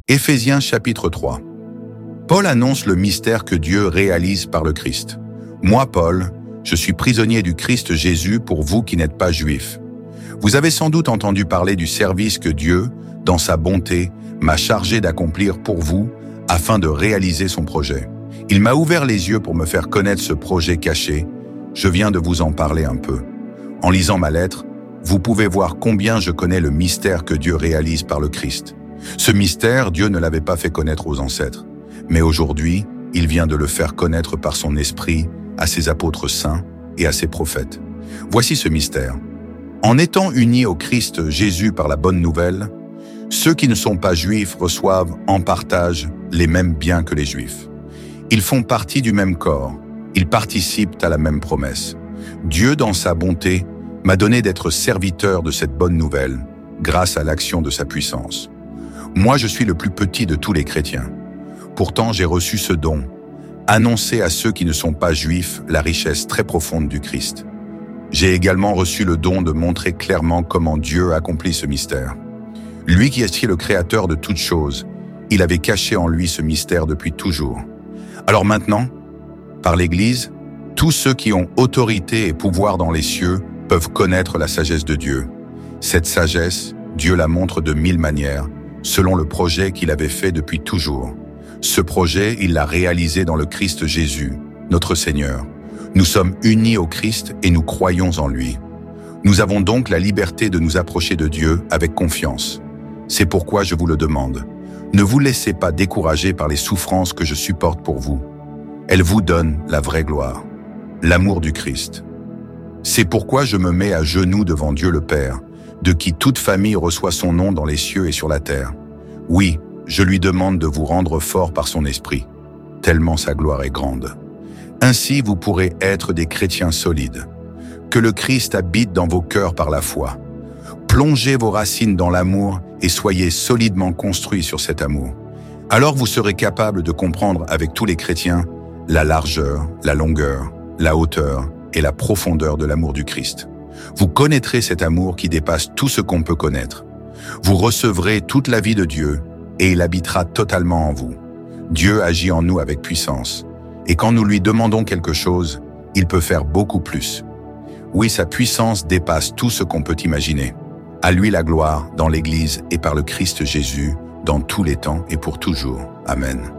Éphésiens chapitre 3. Paul annonce le mystère que Dieu réalise par le Christ. Moi, Paul, je suis prisonnier du Christ Jésus pour vous qui n'êtes pas juifs. Vous avez sans doute entendu parler du service que Dieu, dans sa bonté, m'a chargé d'accomplir pour vous afin de réaliser son projet. Il m'a ouvert les yeux pour me faire connaître ce projet caché. Je viens de vous en parler un peu. En lisant ma lettre, vous pouvez voir combien je connais le mystère que Dieu réalise par le Christ. Ce mystère, Dieu ne l'avait pas fait connaître aux ancêtres. Mais aujourd'hui, il vient de le faire connaître par son esprit à ses apôtres saints et à ses prophètes. Voici ce mystère. En étant unis au Christ Jésus par la bonne nouvelle, ceux qui ne sont pas juifs reçoivent en partage les mêmes biens que les juifs. Ils font partie du même corps, ils participent à la même promesse. Dieu, dans sa bonté, m'a donné d'être serviteur de cette bonne nouvelle, grâce à l'action de sa puissance. Moi, je suis le plus petit de tous les chrétiens. Pourtant, j'ai reçu ce don, annoncer à ceux qui ne sont pas juifs la richesse très profonde du Christ. J'ai également reçu le don de montrer clairement comment Dieu accomplit ce mystère. Lui qui est le créateur de toutes choses, il avait caché en lui ce mystère depuis toujours. Alors maintenant, par l'Église, tous ceux qui ont autorité et pouvoir dans les cieux peuvent connaître la sagesse de Dieu. Cette sagesse, Dieu la montre de 1000 manières, selon le projet qu'il avait fait depuis toujours. Ce projet, il l'a réalisé dans le Christ Jésus, notre Seigneur. Nous sommes unis au Christ et nous croyons en lui. Nous avons donc la liberté de nous approcher de Dieu avec confiance. C'est pourquoi je vous le demande. Ne vous laissez pas décourager par les souffrances que je supporte pour vous. Elles vous donnent la vraie gloire, l'amour du Christ. C'est pourquoi je me mets à genoux devant Dieu le Père, de qui toute famille reçoit son nom dans les cieux et sur la terre. Oui, je lui demande de vous rendre fort par son esprit, tellement sa gloire est grande. Ainsi, vous pourrez être des chrétiens solides. Que le Christ habite dans vos cœurs par la foi. Plongez vos racines dans l'amour et soyez solidement construits sur cet amour. Alors vous serez capable de comprendre avec tous les chrétiens la largeur, la longueur, la hauteur et la profondeur de l'amour du Christ. Vous connaîtrez cet amour qui dépasse tout ce qu'on peut connaître. Vous recevrez toute la vie de Dieu et il habitera totalement en vous. Dieu agit en nous avec puissance. Et quand nous lui demandons quelque chose, il peut faire beaucoup plus. Oui, sa puissance dépasse tout ce qu'on peut imaginer. À lui la gloire dans l'Église et par le Christ Jésus, dans tous les temps et pour toujours. Amen.